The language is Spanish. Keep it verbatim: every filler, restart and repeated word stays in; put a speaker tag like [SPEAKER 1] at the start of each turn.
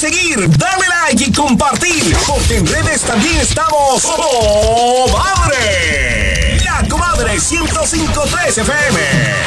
[SPEAKER 1] seguir, dale like y compartir, porque en redes también estamos ¡Comadre! La Comadre ciento cinco punto tres F M.